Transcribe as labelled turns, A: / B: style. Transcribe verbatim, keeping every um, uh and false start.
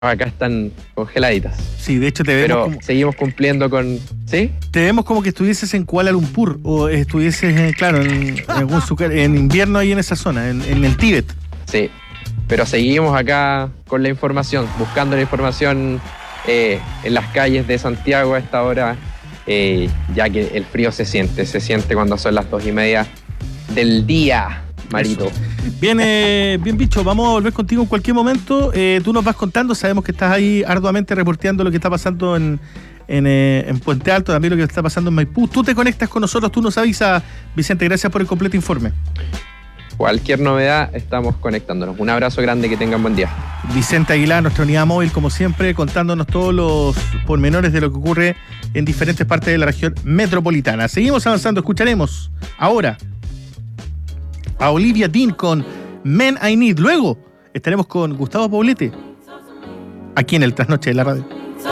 A: acá están congeladitas.
B: Sí, de hecho te vemos
A: Pero
B: como,
A: seguimos cumpliendo con... ¿Sí?
B: te vemos como que estuvieses en Kuala Lumpur o estuvieses, eh, claro, en, en, algún sucar- en invierno ahí en esa zona, en, en el Tíbet.
A: Sí. Pero seguimos acá con la información, buscando la información eh, en las calles de Santiago a esta hora, eh, ya que el frío se siente, se siente cuando son las dos y media del día, Marito.
B: Eso. Bien, eh, bien bicho, vamos a volver contigo en cualquier momento. Eh, tú nos vas contando, sabemos que estás ahí arduamente reporteando lo que está pasando en, en, eh, en Puente Alto, también lo que está pasando en Maipú. Tú te conectas con nosotros, tú nos avisas, Vicente, gracias por el completo informe.
A: Cualquier novedad, estamos conectándonos. Un abrazo grande, que tengan buen día.
B: Vicente Aguilar, nuestra unidad móvil, como siempre, contándonos todos los pormenores de lo que ocurre en diferentes partes de la región metropolitana. Seguimos avanzando, escucharemos ahora a Olivia Dean con Men I Need. Luego estaremos con Gustavo Poblete, aquí en el Trasnoche de la Radio.